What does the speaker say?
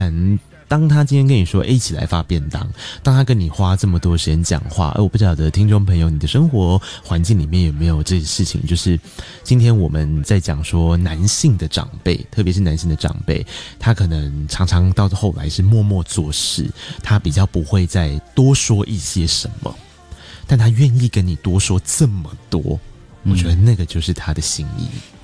当他今天跟你说一起来发便当，当他跟你花这么多时间讲话，我不晓得听众朋友你的生活环境里面有没有这些事情，就是今天我们在讲说男性的长辈，特别是男性的长辈，他可能常常到后来是默默做事，他比较不会再多说一些什么，但他愿意跟你多说这么多，我觉得那个就是他的心意。